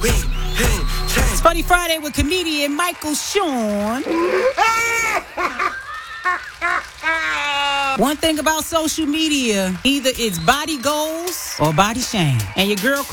It's Funny Friday with comedian Michael Sean. One thing about social media, either it's body goals or body shame. And your girl